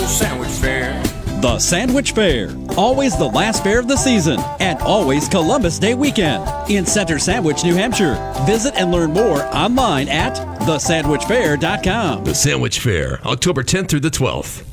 Sandwich Fair. The Sandwich Fair, always the last fair of the season, and always Columbus Day weekend in Center Sandwich, New Hampshire. Visit and learn more online at thesandwichfair.com. The Sandwich Fair, October 10th through the 12th.